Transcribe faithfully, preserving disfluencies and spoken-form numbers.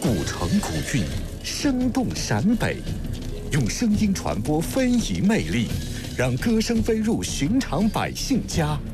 古城古韵，生动陕北，用声音传播非遗魅力，让歌声飞入寻常百姓家。